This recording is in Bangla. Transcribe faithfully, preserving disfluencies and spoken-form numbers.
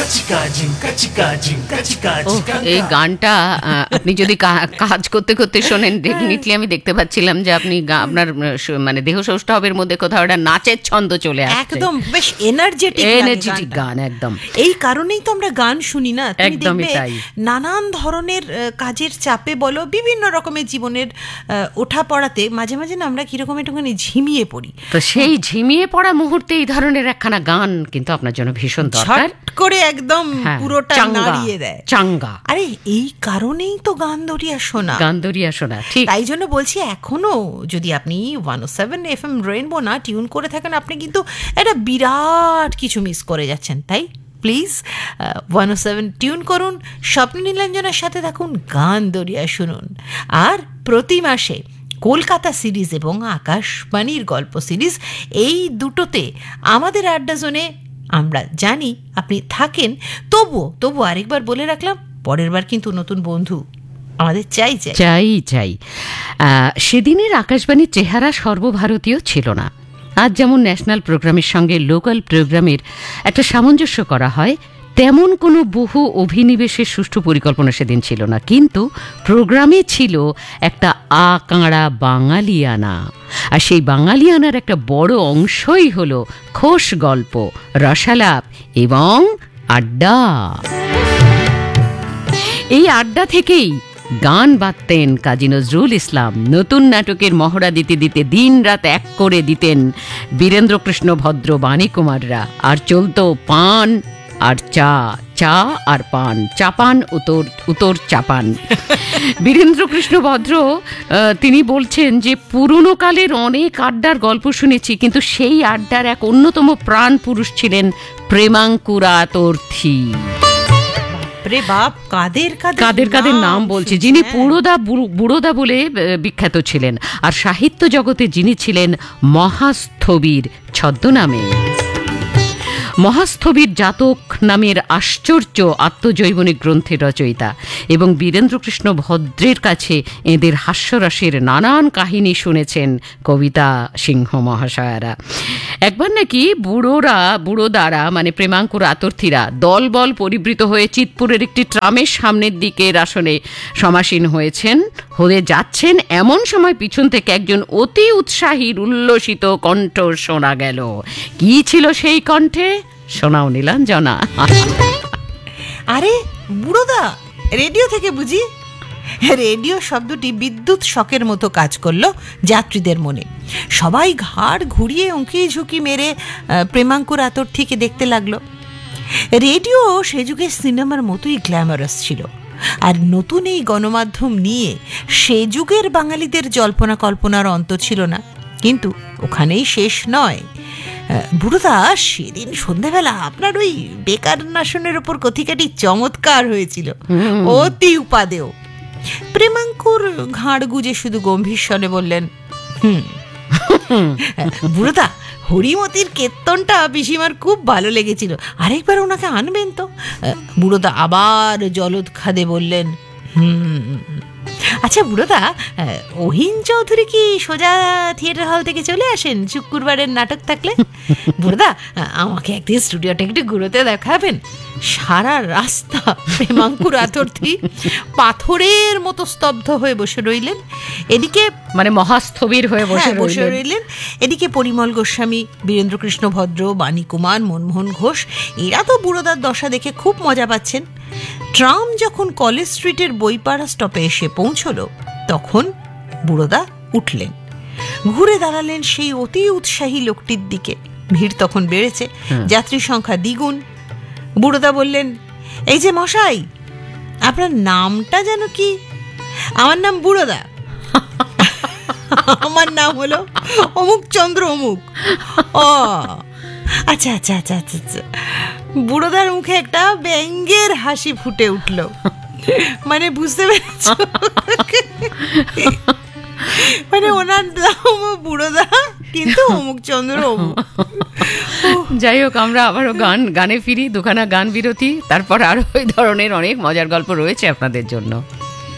এই গানটা আপনি যদি কাজ করতে করতে শোনেন, ডেফিনেটলি আমি দেখতে পাচ্ছিলাম যে আপনি আপনার মানে দেহ সৌষ্ঠবের মধ্যে কোথাও একটা নাচের ছন্দ চলে আসছে, একদম বেশ এনার্জেটিক এনার্জেটিক গান একদম। এই কারণেই তো আমরা গান শুনি না, একদমই তাই। নানান ধরনের কাজের চাপে বলো, বিভিন্ন রকমের জীবনের ওঠা পড়াতে মাঝে মাঝে না আমরা কিরকম একটুখানি ঝিমিয়ে পড়ি, তো সেই ঝিমিয়ে পড়া মুহূর্তে এই ধরনের একখানা গান কিন্তু আপনার জন্য ভীষণ দরকার, করে একদম পুরোটা নাড়িয়ে দেয়, চাঙ্গা। আরে এই কারণেই তো গান দরিয়া শোনা, গান দরিয়া শোনা, ঠিক। তাই জন্য বলছি, এখনো যদি আপনি ওয়ান ও সেভেন এফ এম রেইনবো না টিউন করে থাকেন, আপনি কিন্তু একটা বিরাট কিছু মিস করে যাচ্ছেন। তাই please one O seven tune করুন, স্বপ্ন নীলাঞ্জনার সাথে থাকুন, গান দরিয়া শুনুন। আর প্রতি মাসে কলকাতা সিরিজ এবং আকাশবাণীর গল্প সিরিজ, এই দুটোতে আমাদের আড্ডা জোনে আমরা জানি আপনি থাকেন, তবুও তবু আরেকবার বলে রাখলাম, পরের বার কিন্তু নতুন বন্ধু আমাদের চাই চাই চাই চাই সেদিনের আকাশবাণীর চেহারা সর্বভারতীয় ছিল না। আজ যেমন ন্যাশনাল প্রোগ্রামের সঙ্গে লোকাল প্রোগ্রামের একটা সামঞ্জস্য করা হয়, তেমন কোনো বহু অভিনিবেশের সুষ্ঠু পরিকল্পনা সেদিন ছিল না, কিন্তু প্রোগ্রামে ছিল একটা আকাঁড়া বাঙালিয়ানা। আর সেই বাঙালিয়ানার একটা বড় অংশই হলো খোশ গল্প, রসালাপ এবং আড্ডা। এই আড্ডা থেকেই গান বাঁধতেন কাজী নজরুল ইসলাম, নতুন নাটকের মহড়া দিতে দিতে দিন রাত এক করে দিতেন বীরেন্দ্রকৃষ্ণ ভদ্র, বাণী কুমাররা, আর চলতো পান আর চা, চা আর পান, চাপান উত্তর উত্তর চাপান। বীরেন্দ্রকৃষ্ণ ভদ্র তিনি বলছেন যে পুরনো কালের অনেক আড্ডার গল্প শুনেছি, কিন্তু সেই আড্ডার এক অন্যতম প্রাণ পুরুষ ছিলেন প্রেমাঙ্কুর আতর্থী। কাদের কাদের কাদের নাম বলছে, যিনি পুরোদা বুড়োদা বলে বিখ্যাত ছিলেন, আর সাহিত্য জগতে যিনি ছিলেন মহাস্থবির ছদ্মনামে। মহাস্থবির জাতক নামের আশ্চর্য আত্মজৈবনিক গ্রন্থের রচয়িতা, এবং বীরেন্দ্রকৃষ্ণ ভদ্রের কাছে এদের হাস্যরসের নানান কাহিনী শুনেছেন কবিতা সিংহ মহাশয়ারা। একবার নাকি বুড়োরা বুড়োদারা মানে প্রেমাঙ্কুর আতর্থীরা দলবল পরিবৃত হয়ে চিতপুরের একটি ট্রামের সামনের দিকের আসনে সমাসীন হয়েছেন হয়ে যাচ্ছেন, এমন সময় পিছন থেকে একজন অতি উৎসাহীর উল্লসিত কণ্ঠ শোনা গেল। কি ছিল সেই কণ্ঠে? শোনাও নীলাঞ্জনা। আরে বুড়োদা, রেডিও থেকে বুঝি? রেডিও শব্দটি বিদ্যুৎ শকের মতো কাজ করলো যাত্রীদের মনে। সবাই ঘাড় ঘুরিয়ে উঁকি ঝুঁকি মেরে প্রেমাঙ্কুর আতর্থীকে দেখতে লাগলো। রেডিও সে যুগের সিনেমার মতোই গ্ল্যামারাস ছিল, আর নতুন এই গণমাধ্যম নিয়ে সে যুগের বাঙালিদের জল্পনা কল্পনার অন্ত ছিল না। কিন্তু ওখানেই শেষ নয়। বুড়োদা, সেদিন সন্ধ্যাবেলা আপনার ওই বেকার নাশনের ওপর কথিকাটি চমৎকার হয়েছিল, অতি উপাদেয়। প্রেমাঙ্কুর ঘাড় গুজে শুধু গম্ভীর স্বরে বললেন, হুম। বুড়োদা, হরিমতির কীর্তনটা পিসিমার খুব ভালো লেগেছিল, আরেকবার ওনাকে আনবেন তো? বুড়োদা আবার জলৎখাদে বললেন, হুম। আচ্ছা বুড়োদা, অহিন চৌধুরী কি সোজা থিয়েটার হল থেকে চলে আসেন শুক্রবারের নাটক থাকলে? বুড়োদা, আমাকে একদিন স্টুডিওটা একটু ঘুরোতে দেখাবেন। সারা রাস্তা প্রেমাঙ্কুর আতর্থী পাথরের মতো স্তব্ধ হয়ে বসে রইলেন। এদিকে মানে মহাস্থবির হয়ে বসে বসে রইলেন এদিকে পরিমল গোস্বামী, বীরেন্দ্রকৃষ্ণ ভদ্র, বাণী কুমার, মনমোহন ঘোষ, এরা তো বুড়োদার দশা দেখে খুব মজা পাচ্ছেন। ট্রাম যখন কলেজ স্ট্রিটের বইপাড়া স্টপে এসে পৌঁছল, তখন বুড়োদা উঠলেন, ঘুরে দাঁড়ালেন সেই অতি উৎসাহী লোকটির দিকে। ভিড় তখন বেড়েছে, যাত্রী সংখ্যা দ্বিগুণ। বুড়োদা বললেন, এই যে মশাই, আপনার নামটা যেন কি? আমার নাম বুড়োদা। আমার নাম হলো অমুক চন্দ্র অমুক। ও আচ্ছা আচ্ছা আচ্ছা আচ্ছা আচ্ছা। বুড়োদার মুখে একটা ব্যঙ্গের হাসি ফুটে উঠল। মানে বুঝতে পেরেছ, মানে ওনার নাম বুড়োদা, কিন্তু অমুক চন্দ্র অমুক। যাই হোক, আমরা আবারও গান গানে ফিরি, দুখানা গান বিরতি, তারপর আরো ওই ধরনের অনেক মজার গল্প রয়েছে আপনাদের জন্য।